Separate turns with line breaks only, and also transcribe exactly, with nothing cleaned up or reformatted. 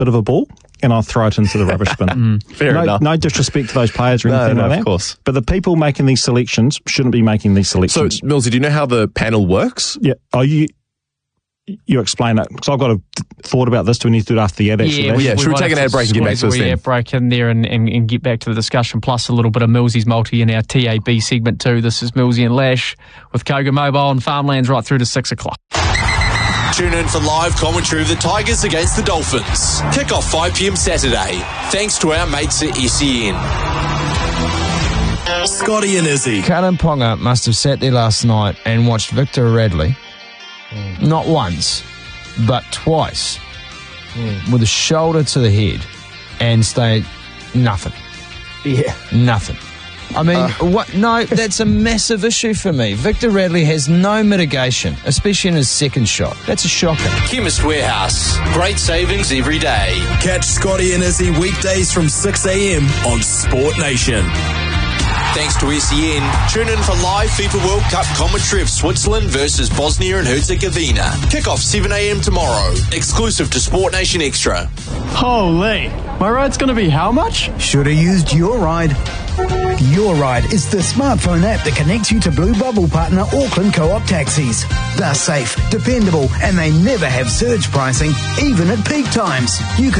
bit of a ball, and I'll throw it into the rubbish bin.
mm, fair
no,
enough.
No disrespect to those players or
no,
anything
no,
like that.
of course.
But the people making these selections shouldn't be making these selections.
So, Millsy, do you know how the panel works?
Yeah. Oh, you you explain it. Because I've got a thought about this. Do we need to do it after the ad, actually?
Yeah, we, yeah. Should we, we take an ad break and get back to this then?
ad break in there and, and, and get back to the discussion, plus a little bit of Millsy's multi in our T A B segment too. This is Millsy and Lash with Koga Mobile and Farmlands right through to six o'clock.
Tune in for live commentary of the Tigers against the Dolphins. Kick off five p.m. Saturday. Thanks to our mates at S E N. Scotty and Izzy.
Kalen Ponga must have sat there last night and watched Victor Radley, mm. not once, but twice, mm. with a shoulder to the head, and stayed nothing.
Yeah.
Nothing. I mean, uh, what? No, that's a massive issue for me. Victor Radley has no mitigation, especially in his second shot. That's a shocker.
Chemist Warehouse. Great savings every day. Catch Scotty and Izzy weekdays from six a.m. on Sport Nation. Thanks to S E N. Tune in for live FIFA World Cup commentary of Switzerland versus Bosnia and Herzegovina. Kick off seven a.m. tomorrow. Exclusive to Sport Nation Extra.
Holy, my ride's going to be how much?
Should have used Your Ride. Your Ride is the smartphone app that connects you to Blue Bubble partner Auckland Co-op taxis. They're safe, dependable, and they never have surge pricing, even at peak times. You can